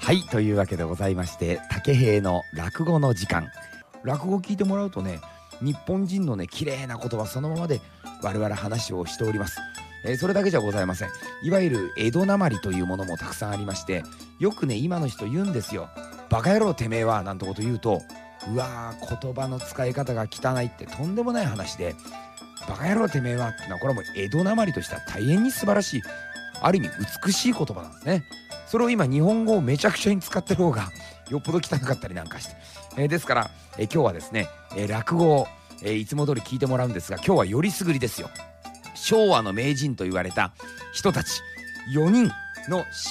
はい、というわけでございまして、竹平の落語の時間。落語聞いてもらうとね、日本人のね綺麗な言葉そのままで我々話をしております。それだけじゃございません。いわゆる江戸なまりというものもたくさんありまして、よくね今の人言うんですよ。バカ野郎てめえはなんてこと言うと、うわー、言葉の使い方が汚いってとんでもない話で、バカ野郎てめえはってのはこれはもう江戸なまりとしては大変に素晴らしい、ある意味美しい言葉なんですね。それを今日本語をめちゃくちゃに使ってる方がよっぽど汚かったりなんかして、ですから、今日はですね、落語を、いつも通り聞いてもらうんですが、今日はよりすぐりですよ。昭和の名人と言われた人たち4人の